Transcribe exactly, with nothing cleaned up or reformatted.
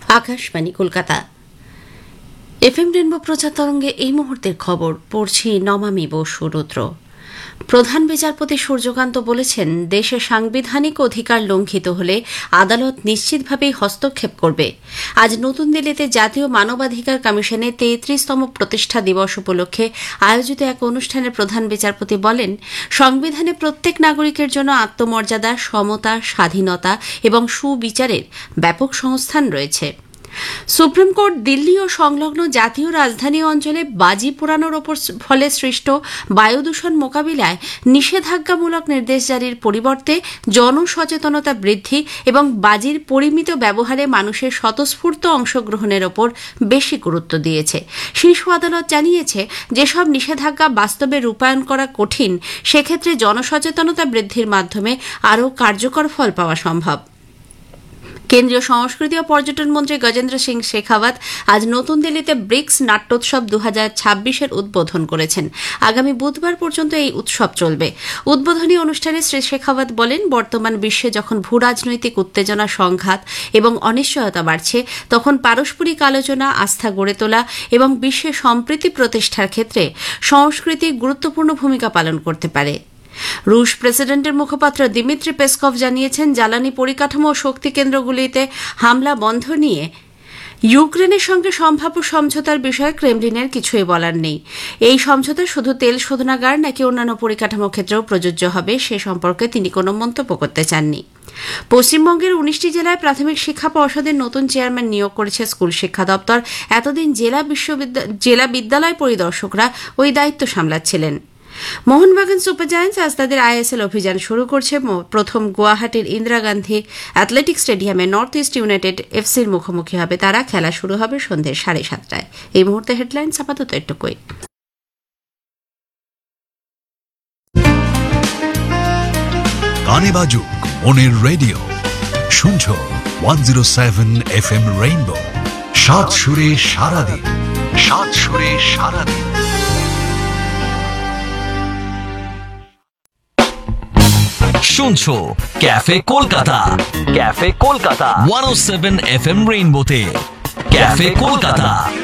Akashvani Kolkata. FM rainbow প্রচার তরঙ্গে এই মুহূর্তের খবর পড়ছি নমামি বসু রুদ্র। প্রধান বিচারপতি সূর্যকান্ত বলেছেন, দেশে সাংবিধানিক অধিকার লঙ্ঘিত হলে আদালত নিশ্চিতভাবেই হস্তক্ষেপ করবে। আজ নতুন দিল্লিতে জাতীয় মানবাধিকার কমিশনের তেত্রিশতম প্রতিষ্ঠা দিবস উপলক্ষে আয়োজিত এক অনুষ্ঠানে প্রধান বিচারপতি বলেন, সংবিধানে প্রত্যেক নাগরিকের জন্য আত্মমর্যাদা, সমতা, স্বাধীনতা এবং সুবিচারের ব্যাপক সংস্থান রয়েছে। সুপ্রিম কোর্ট দিল্লি ও সংলগ্ন জাতীয় রাজধানী অঞ্চলে বাজি পোড়ানোর ওপর ফলে সৃষ্ট বায়ু দূষণ মোকাবিলায় নিষেধাজ্ঞামূলক নির্দেশ জারির পরিবর্তে জনসচেতনতা বৃদ্ধি এবং বাজির পরিমিত ব্যবহারে মানুষের স্বতঃস্ফূর্ত অংশগ্রহণের ওপর বেশি গুরুত্ব দিয়েছে। শীর্ষ আদালত জানিয়েছে, যেসব নিষেধাজ্ঞা বাস্তবে রূপায়ণ করা কঠিন, সেক্ষেত্রে জনসচেতনতা বৃদ্ধির মাধ্যমে আরও কার্যকর ফল পাওয়া সম্ভব। কেন্দ্রীয় সংস্কৃতি ও পর্যটন মন্ত্রী গজেন্দ্র সিং শেখাওয়াত আজ নতুন দিল্লিতে ব্রিক্স নাট্যোৎসব দু হাজার ছাব্বিশের উদ্বোধন করেছেন। আগামী বুধবার পর্যন্ত এই উৎসব চলবে। উদ্বোধনী অনুষ্ঠানে শ্রী শেখাওয়াত বলেন, বর্তমান বিশ্বে যখন ভূরাজনৈতিক উত্তেজনা, সংঘাত এবং অনিশ্চয়তা বাড়ছে, তখন পারস্পরিক আলোচনা, আস্থা গড়ে তোলা এবং বিশ্বে সম্প্রীতি প্রতিষ্ঠার ক্ষেত্রে সংস্কৃতি গুরুত্বপূর্ণ ভূমিকা পালন করতে পারে। রুশ প্রেসিডেন্টের মুখপাত্র দিমিত্রি পেসকভ জানিয়েছেন, জ্বালানি পরিকাঠামো ও শক্তি কেন্দ্রগুলিতে হামলা বন্ধ নিয়ে ইউক্রেনের সঙ্গে সম্ভাব্য সমঝোতার বিষয়ে ক্রেমলিনের কিছুই বলার নেই। এই সমঝোতা শুধু তেল শোধনাগার নাকি অন্যান্য পরিকাঠামো ক্ষেত্রেও প্রযোজ্য হবে, সে সম্পর্কে তিনি কোনো মন্তব্য করতে চাননি। পশ্চিমবঙ্গের উনিশটি জেলায় প্রাথমিক শিক্ষা পর্ষদের নতুন চেয়ারম্যান নিয়োগ করেছে স্কুল শিক্ষা দপ্তর। এতদিন জেলা বিশ্ববিদ্যালয় জেলা বিদ্যালয় পরিদর্শকরা ওই দায়িত্ব সামলাচ্ছিলেন। মোহনবাগান সুপার জায়ান্টস আজ তাদের আইএসএল অভিযান শুরু করছে। প্রথম গুয়াহাটির ইন্দিরা গান্ধী অ্যাথলেটিক স্টেডিয়ামে নর্থ ইস্ট ইউনাইটেড এফসির মুখোমুখি হবে তারা। খেলা শুরু হবে সন্ধ্যে সাড়ে সাতটায়। এই মুহূর্তে হেডলাইন্স আপাতত এটুকুই। গানে বাজুক মনের রেডিও, শুনছো one zero seven F M rainbow. সাত সুরে সারাদিন, সাত সুরে সারাদিন। শুনছো cafe Kolkata, cafe Kolkata one ও seven F M রেইনবোতে। Cafe Kolkata.